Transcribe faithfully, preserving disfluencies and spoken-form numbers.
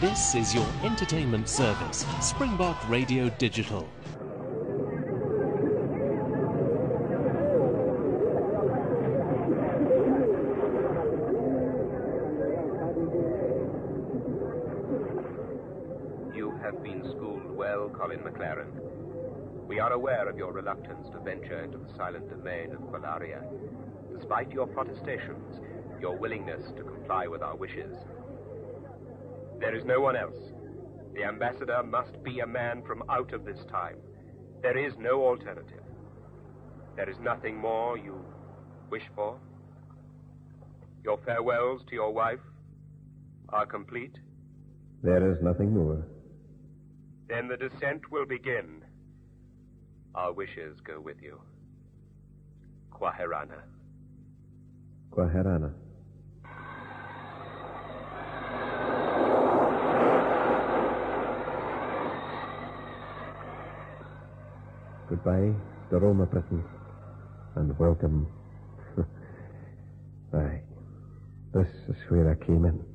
This is your entertainment service, Springbok Radio Digital. You have been schooled well, Colin McLaren. We are aware of your reluctance to venture into the silent domain of Qualaria. Despite your protestations, your willingness to comply with our wishes. There is no one else. The ambassador must be a man from out of this time. There is no alternative. There is nothing more you wish for. Your farewells to your wife are complete. There is nothing more. Then the descent will begin. Our wishes go with you. Quaharana. Quaharana. Goodbye, Doroma Britain, and welcome. Aye, this is where I came in.